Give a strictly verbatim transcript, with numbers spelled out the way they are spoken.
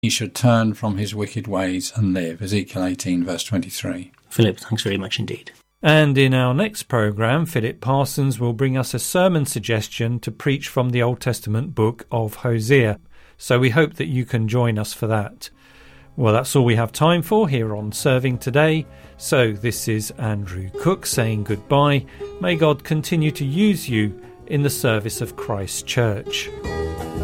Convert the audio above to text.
he should turn from his wicked ways and live. Ezekiel eighteen, verse twenty-three. Philip, thanks very much indeed. And in our next programme, Philip Parsons will bring us a sermon suggestion to preach from the Old Testament book of Hosea. So we hope that you can join us for that. Well, that's all we have time for here on Serving Today. So this is Andrew Cook saying goodbye. May God continue to use you in the service of Christ's Church.